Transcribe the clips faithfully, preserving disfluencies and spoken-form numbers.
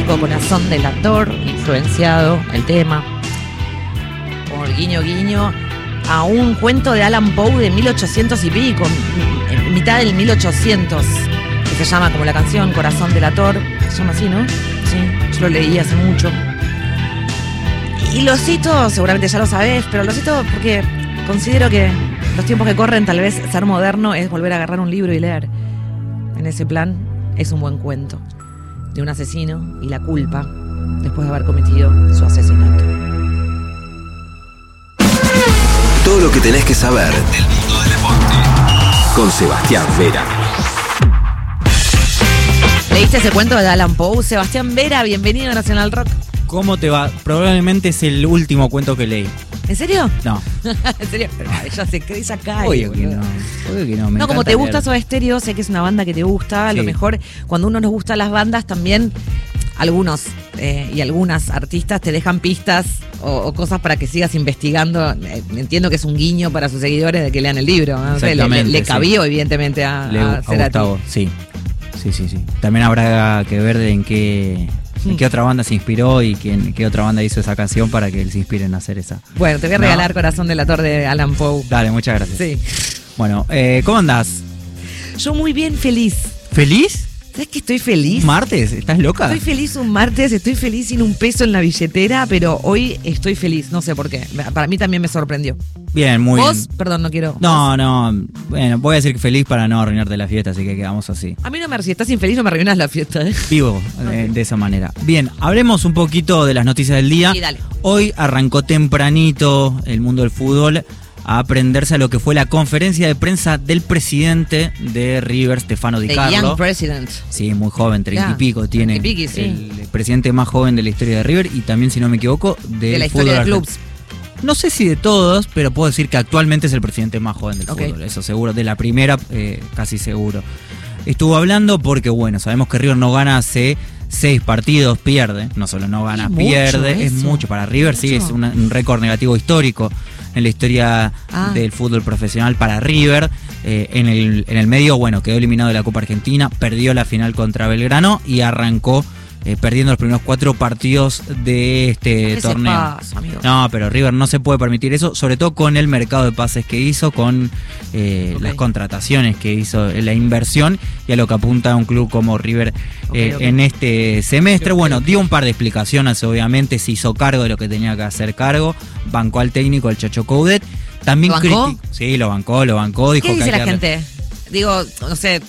clásico Corazón delator, influenciado el tema por guiño guiño a un cuento de Allan Poe de mil ochocientos y pico, en mitad del mil ochocientos, que se llama como la canción Corazón delator. Se llama así, ¿no? Sí, yo lo leí hace mucho. Y lo cito, seguramente ya lo sabés, pero lo cito porque considero que los tiempos que corren, tal vez ser moderno es volver a agarrar un libro y leer. En ese plan, es un buen cuento de un asesino y la culpa después de haber cometido su asesinato. Todo lo que tenés que saber del mundo del deporte con Sebastián Vera. ¿Leíste ese cuento de Allan Poe? Sebastián Vera, bienvenido a Nacional Rock. ¿Cómo te va? Probablemente es el último cuento que leí. ¿En serio? No. ¿En serio? Pero ella se cree esa cae. Obvio que no. Obvio que no. Me no, como te leer. gusta Soda Stereo, sé que es una banda que te gusta. A Sí. lo mejor cuando uno nos gusta las bandas también, algunos eh, y algunas artistas te dejan pistas o, o cosas para que sigas investigando. Eh, entiendo que es un guiño para sus seguidores de que lean el libro. ¿No? Le, le, le cabió, sí. evidentemente, a, Le, a, a Cerati. Gustavo, sí. Sí, sí, sí. También habrá que ver de en qué... ¿En qué otra banda se inspiró y quién, qué otra banda hizo esa canción para que él se inspire en hacer esa? Bueno, te voy a No. regalar Corazón delator de Allan Poe. Dale, muchas gracias. Sí. Bueno, eh, ¿cómo andás? Yo muy bien, feliz. ¿Feliz? ¿Sabes que estoy feliz? ¿Martes? ¿Estás loca? Estoy feliz un martes, estoy feliz sin un peso en la billetera, pero hoy estoy feliz, no sé por qué. Para mí también me sorprendió. Bien, muy ¿Vos? bien. Perdón, no quiero. No, ¿Vos? no. Bueno, voy a decir que feliz para no arruinarte la fiesta, así que quedamos así. A mí no me... Si estás infeliz no me arruinas la fiesta, ¿eh? Vivo eh, de esa manera. Bien, hablemos un poquito de las noticias del día. Sí, dale. Hoy arrancó tempranito el mundo del fútbol a aprenderse a lo que fue la conferencia de prensa del presidente de River, Stefano Di The Carlo. Young President. Sí, muy joven, treinta Ya, y pico tiene. treinta y pico, sí. El presidente más joven de la historia de River y también, si no me equivoco, del De la fútbol historia de argentino. clubs. No sé si de todos, pero puedo decir que actualmente es el presidente más joven del Ok. fútbol, eso seguro, de la primera eh, casi seguro. Estuvo hablando porque, bueno, sabemos que River no gana hace seis partidos, pierde, no solo no gana, Es pierde, mucho es eso. mucho para River, sí, Mucho. es una- un récord negativo histórico en la historia Ah. del fútbol profesional para River. Eh, en, el, en el medio, bueno, quedó eliminado de la Copa Argentina, perdió la final contra Belgrano y arrancó eh, perdiendo los primeros cuatro partidos de este ¿Qué se torneo. pasa, amigo? No, pero River no se puede permitir eso, sobre todo con el mercado de pases que hizo, con eh, Ok. las contrataciones que hizo, eh, la inversión y a lo que apunta un club como River eh, Ok, ok. en este semestre. Ok, Bueno, ok. dio un par de explicaciones, obviamente se hizo cargo de lo que tenía que hacer cargo, bancó al técnico, el Chacho Coudet. También ¿Lo bancó? criti- Sí, lo bancó, lo bancó. Dijo ¿Qué que dice hay la que darle- gente? Digo, no sé...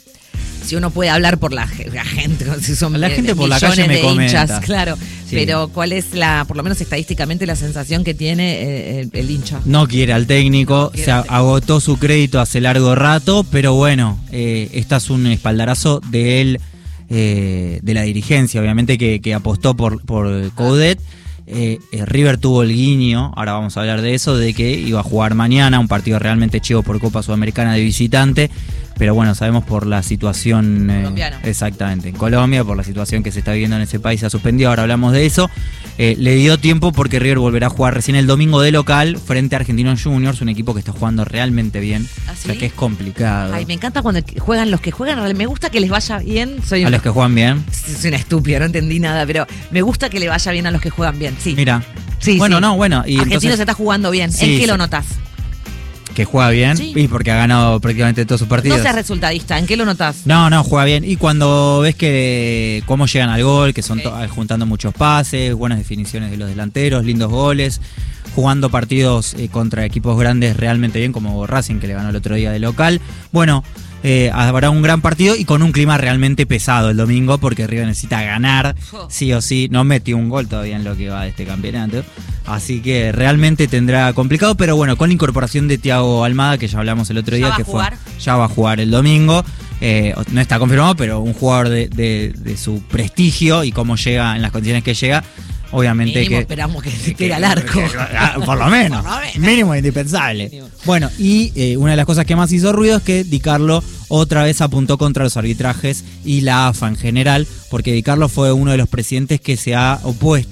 Si uno puede hablar por la, ge- la gente, si son La eh, gente por la millones calle me de comenta. hinchas, claro. Sí. Pero ¿cuál es la, por lo menos estadísticamente, la sensación que tiene eh, el, el hincha? No quiere al técnico, quiere se al técnico. agotó su crédito hace largo rato, pero bueno, eh, este es un espaldarazo de él, eh, de la dirigencia, obviamente, que, que apostó por, por Coudet. Eh, eh, River tuvo el guiño, ahora vamos a hablar de eso, de que iba a jugar mañana, un partido realmente chivo por Copa Sudamericana de visitante, pero bueno, sabemos por la situación... eh, Colombiana. exactamente, en Colombia, por la situación que se está viviendo en ese país, se ha suspendido, ahora hablamos de eso. Eh, le dio tiempo porque River volverá a jugar recién el domingo de local frente a Argentinos Juniors, un equipo que está jugando realmente bien, ¿Ah, o sea sí? que es complicado. Ay, me encanta cuando juegan los que juegan. Me gusta que les vaya bien. Soy, A una, los que juegan bien, soy una estúpida, no entendí nada, pero me gusta que le vaya bien a los que juegan bien. Sí. mira. Sí, bueno, sí. no, bueno. Y Argentino entonces, se está jugando bien. Sí, ¿En qué sí. lo notas? que juega bien, Sí. y porque ha ganado prácticamente todos sus partidos. No seas resultadista. ¿En qué lo notas? No, no, juega bien. Y cuando ves que cómo llegan al gol, que son Ok. to- juntando muchos pases, buenas definiciones de los delanteros, lindos goles, jugando partidos eh, contra equipos grandes realmente bien, como Racing, que le ganó el otro día de local. Bueno, eh, habrá un gran partido y con un clima realmente pesado el domingo, porque River necesita ganar, Jo. sí o sí. No metió un gol todavía en lo que va de este campeonato. Así que realmente tendrá complicado, pero bueno, con la incorporación de Thiago Almada, que ya hablamos el otro ¿Ya día, va a que jugar? fue ya va a jugar el domingo. Eh, no está confirmado, pero un jugador de, de- de su prestigio y cómo llega en las condiciones que llega, obviamente Mínimo que... esperamos que se quede al arco. Ah, por lo menos. Por lo menos. Mínimo indispensable. Mínimo. Bueno, y eh, una de las cosas que más hizo ruido es que Di Carlo otra vez apuntó contra los arbitrajes y la A F A en general, porque Di Carlo fue uno de los presidentes que se ha opuesto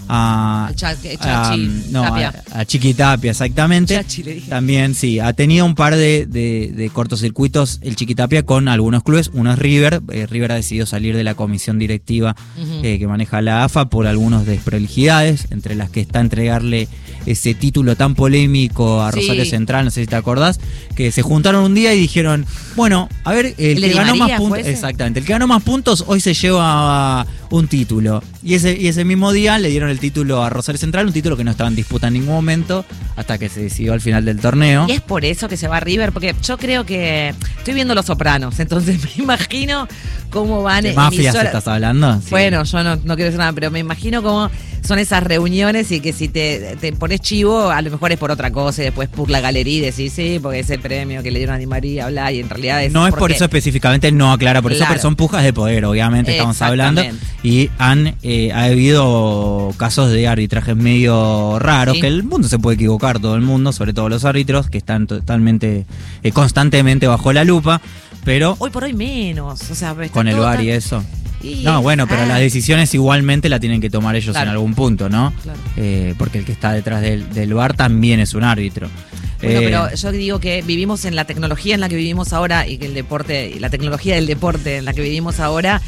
a, Cha- a, Chachi no, Tapia. a, a Chiqui Tapia, exactamente. Chachi, le dije. También, sí, ha tenido un par de, de, de cortocircuitos el Chiqui Tapia con algunos clubes. Uno es River. Eh, River ha decidido salir de la comisión directiva Ujú. eh, que maneja la A F A por algunos desprolijidades, entre las que está entregarle ese título tan polémico a Sí. Rosario Central, no sé si te acordás, que se juntaron un día y dijeron, bueno, a ver, el, ¿El de que Di ganó María más fue puntos, ese? exactamente, el que ganó más puntos hoy se lleva un título. Y ese, y ese mismo día le dieron el título a Rosario Central, un título que no estaba en disputa en ningún momento, hasta que se decidió al final del torneo. Y es por eso que se va a River, porque yo creo que estoy viendo Los Sopranos, entonces me imagino cómo van ¿De en mafias emisoras- estás hablando? Sí. Bueno, yo no, no quiero decir nada, pero me imagino cómo son esas reuniones y que si te, te pones chivo, a lo mejor es por otra cosa y después por la galería y decís, sí, porque es el premio que le dieron a Di María, bla, y en realidad es No es por porque- eso específicamente, no aclara por eso, Claro. pero son pujas de poder, obviamente estamos hablando. Exactamente. Y han eh, ha habido casos de arbitrajes medio raros, Sí. que el mundo se puede equivocar, todo el mundo, sobre todo los árbitros, que están totalmente, eh, constantemente bajo la lupa, pero Hoy por hoy menos, o sea, está con el todo V A R tan- y eso. y- No, bueno, pero ah, las decisiones igualmente la tienen que tomar ellos Claro. en algún punto, ¿no? Claro. Eh, porque el que está detrás del, del V A R también es un árbitro. Bueno, Eh, pero yo digo que vivimos en la tecnología en la que vivimos ahora y que el deporte, y la tecnología del deporte en la que vivimos ahora,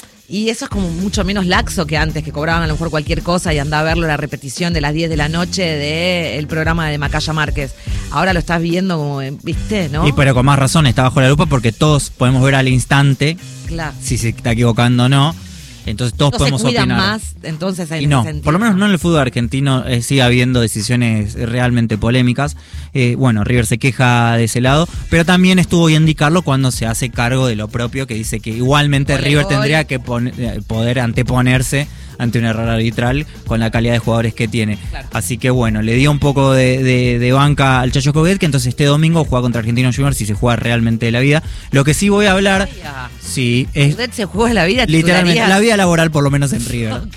y eso es como mucho menos laxo que antes, que cobraban a lo mejor cualquier cosa y andaba a verlo la repetición de las diez de la noche del programa de Macaya Márquez. Ahora lo estás viendo como, eh, ¿viste? ¿No? Y pero con más razón está bajo la lupa porque todos podemos ver al instante Claro. si se está equivocando o no. Entonces todos No se podemos cuidan opinar. más, entonces en Y no, ese sentido, por lo menos no en el fútbol argentino eh, sigue habiendo decisiones realmente polémicas. Eh, bueno, River se queja de ese lado, pero también estuvo bien indicarlo cuando se hace cargo de lo propio, que dice que igualmente Gol, River gol. tendría que pon- eh, poder anteponerse ante un error arbitral con la calidad de jugadores que tiene. Claro. Así que bueno, le dio un poco de, de- de banca al Chacho Coudet, que entonces este domingo juega contra Argentinos Juniors y se juega realmente de la vida. Lo que sí voy a hablar, Ay, ah. sí, es Usted se juega la vida literalmente titularías. la vida laboral, por lo menos en River. Ok.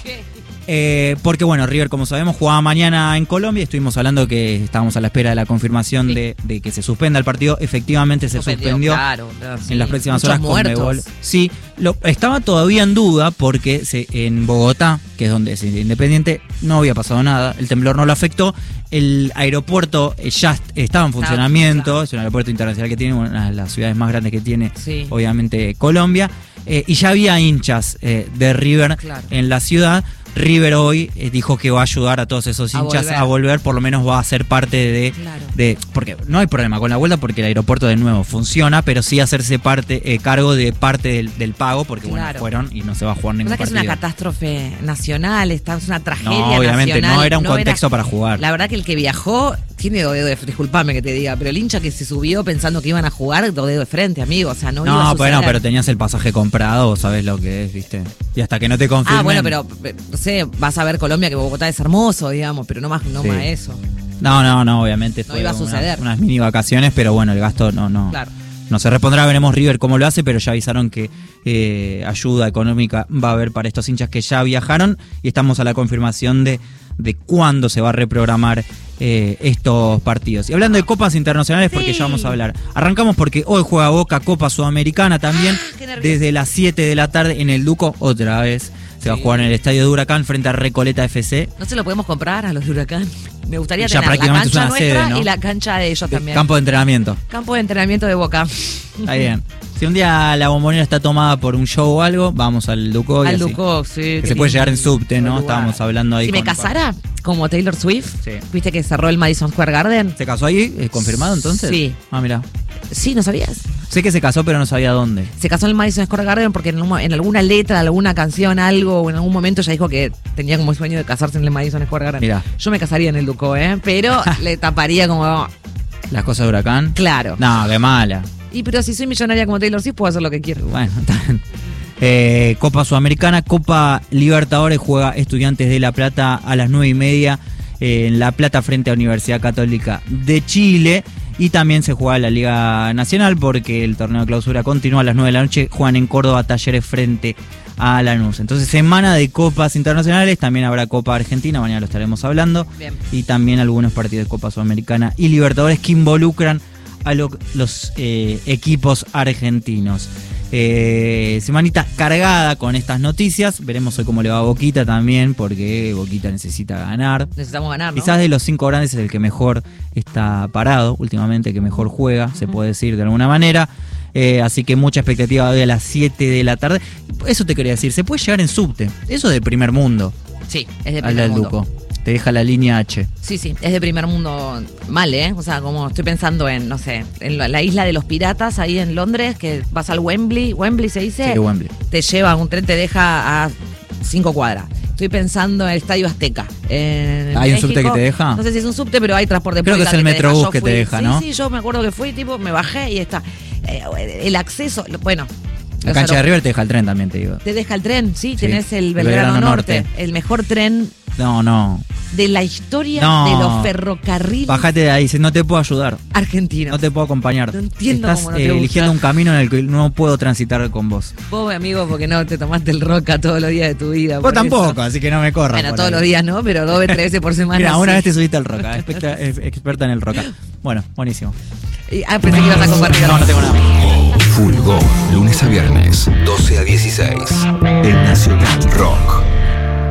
Eh, porque bueno, River, como sabemos, jugaba mañana en Colombia. Estuvimos hablando que estábamos a la espera de la confirmación Sí. de, de que se suspenda el partido. Efectivamente se suspendió, claro, claro, sí. en las próximas Muchos horas con muertos. Mebol. Sí, lo, estaba todavía en duda porque se, en Bogotá, que es donde es Independiente, no había pasado nada. El temblor no lo afectó. El aeropuerto eh, ya est- estaba en funcionamiento. claro. Es un aeropuerto internacional que tiene una de las ciudades más grandes que tiene, Sí. obviamente, Colombia. Eh, y ya había hinchas eh, de River Claro. en la ciudad. River hoy eh, dijo que va a ayudar a todos esos A hinchas volver. a volver, por lo menos va a ser parte de, Claro. de. Porque no hay problema con la vuelta porque el aeropuerto de nuevo funciona, pero sí hacerse parte, eh, cargo de parte del, del pago, porque bueno, Claro. fueron y no se va a jugar O ningún sea que es partido. una catástrofe nacional, está, es una tragedia No, obviamente, nacional. no era un No contexto para jugar. La verdad que el que viajó tiene dedo de frente, disculpame que te diga, pero el hincha que se subió pensando que iban a jugar, dedo de frente, amigo, o sea, no, iba a No, suceder. bueno, pero tenías el pasaje comprado, vos sabés lo que es, ¿viste? Y hasta que no te confirmen. Ah, bueno, pero, pero, no sé, vas a ver Colombia, que Bogotá es hermoso, digamos, pero no más, no Sí. más eso. No, no, no, obviamente. No fue iba a una- suceder. unas mini vacaciones, pero bueno, el gasto no, no. Claro. No se repondrá, veremos River cómo lo hace, pero ya avisaron que eh, ayuda económica va a haber para estos hinchas que ya viajaron y estamos a la confirmación de, de cuándo se va a reprogramar eh, estos partidos. Y hablando de copas internacionales, porque Sí. ya vamos a hablar. Arrancamos porque hoy juega Boca Copa Sudamericana también, Ah, qué nervios. desde las siete de la tarde en el Duco, otra vez. Se va a Sí. jugar en el estadio de Huracán frente a Recoleta F C. No se lo podemos comprar a los de Huracán. Me gustaría Ya tener la prácticamente es cancha una nuestra sede, ¿no? y la cancha de ellos también. Campo de entrenamiento. Campo de entrenamiento de Boca. Está bien. Si un día la Bombonera está tomada por un show o algo, vamos al Duco. y Al así. Duco, sí. Que qué se puede llegar en lindo subte, ¿no? lugar. Estábamos hablando ahí. Si me con- casara, como Taylor Swift, Sí. viste que cerró el Madison Square Garden. ¿Se casó ahí? ¿Es confirmado entonces? Sí. Ah, mira. Sí, ¿no sabías? Sé que se casó, pero no sabía dónde. Se casó en el Madison Square Garden porque en, un- en alguna letra, de alguna canción, algo, o en algún momento ella dijo que tenía como sueño de casarse en el Madison Square Garden. Mirá. Yo me casaría en el Duco, ¿eh? Pero le taparía como... Las cosas de Huracán. Claro. No, qué mala. Y pero si soy millonaria como Taylor Swift, puedo hacer lo que quiero. Bueno, está bien. Eh, Copa Sudamericana, Copa Libertadores, juega Estudiantes de La Plata a las nueve y media eh, en La Plata frente a Universidad Católica de Chile. Y también se juega la Liga Nacional porque el torneo de clausura continúa a las nueve de la noche. Juegan en Córdoba Talleres frente a Lanús. Entonces, semana de copas internacionales. También habrá Copa Argentina, mañana lo estaremos hablando. Bien. Y también algunos partidos de Copa Sudamericana y Libertadores que involucran a lo- los eh, equipos argentinos. Eh, semanita cargada con estas noticias. Veremos hoy cómo le va a Boquita también, porque Boquita necesita ganar. Necesitamos ganar, ¿no? Quizás de los cinco grandes es el que mejor está parado últimamente, que mejor juega, se puede decir de alguna manera. Eh, así que mucha expectativa hoy a las siete de la tarde. Eso te quería decir, se puede llegar en subte. Eso es de primer mundo. Sí, es de Habla primer el mundo. Duco. Te deja la línea H. Sí, sí, es de primer mundo mal, ¿eh? O sea, como estoy pensando en, no sé, en la, la isla de los piratas ahí en Londres, que vas al Wembley, Wembley se dice, Sí, Wembley. te lleva, un tren te deja a cinco cuadras. Estoy pensando en el Estadio Azteca. En ¿Hay un México. subte que te deja? No sé si es un subte, pero hay transporte Creo que público es el te Metrobús deja. Yo que te fui- deja, sí, ¿no? Sí, yo me acuerdo que fui, tipo, me bajé y está. Eh, el acceso, bueno. La los cancha de aeropuertos- River te deja el tren también, te digo. Te deja el tren, sí, Sí, tenés el el Belgrano, Belgrano Norte, Norte. el mejor tren No, no. de la historia No. de los ferrocarriles Bájate de ahí, dice, no te puedo ayudar. argentinos. No te puedo acompañar. No entiendo Estás cómo no te eh, gusta. eligiendo un camino en el que no puedo transitar con vos. Vos, amigo, porque no te tomaste el roca todos los días de tu vida. Vos por tampoco, eso. así que no me corras. Bueno, por todos ahí. los días no, pero dos, tres veces por semana. Mira, una sí. vez te subiste al roca, experta, es- experta en el roca. Bueno, buenísimo. Y- Ah, pensé que ibas a compartir. No, no tengo nada. Fulgor, lunes a viernes, doce a dieciséis. En Nacional Rock.